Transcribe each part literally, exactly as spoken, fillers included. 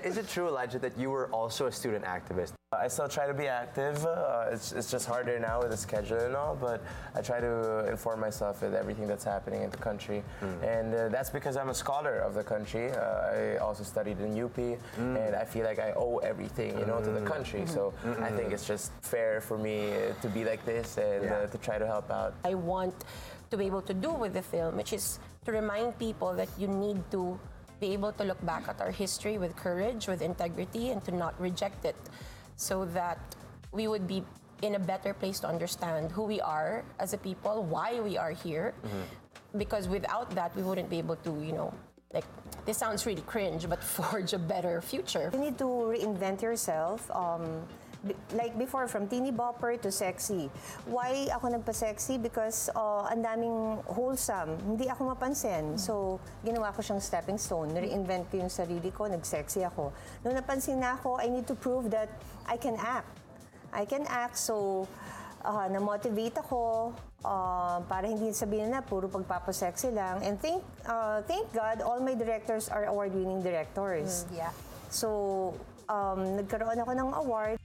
Is it true, Elijah, that you were also a student activist? I still try to be active. Uh, it's, it's just harder now with the schedule and all, but I try to inform myself with everything that's happening in the country. Mm. And uh, that's because I'm a scholar of the country. Uh, I also studied in U P, mm. and I feel like I owe everything, you know, mm. to the country. Mm-hmm. So mm-hmm. I think it's just fair for me to be like this and yeah. uh, to try to help out. I want to be able to do with the film, which is to remind people that you need to be able to look back at our history with courage, with integrity, and to not reject it, so that we would be in a better place to understand who we are as a people, why we are here. Mm-hmm. Because without that, we wouldn't be able to, you know, like, this sounds really cringe, but forge a better future. You need to reinvent yourself. Um, like before, from teeny bopper to sexy. Why ako nagpa-sexy? Because uh, ang daming wholesome. Hindi ako mapansin. So, ginawa ko siyang stepping stone. Reinvent ko yung sarili ko, nag-sexy ako. Nung napansin na ako, I need to prove that I can act. I can act, so uh, na-motivate ako uh, para hindi sabihin na puro pagpapasexy lang. And thank, uh, thank God, all my directors are award-winning directors. Mm, yeah. So, um, nagkaroon ako ng award.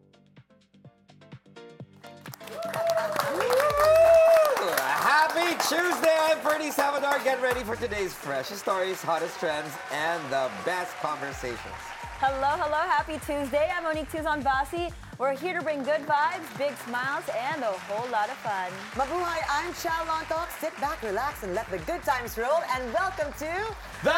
Happy Tuesday! I'm Ferdy Salvador. Get ready for today's freshest stories, hottest trends, and the best conversations. Hello, hello. Happy Tuesday. I'm Monique Tuzon Basi. We're here to bring good vibes, big smiles, and a whole lot of fun. Mabuhay, I'm Chal Lontok. Sit back, relax, and let the good times roll. And welcome to... The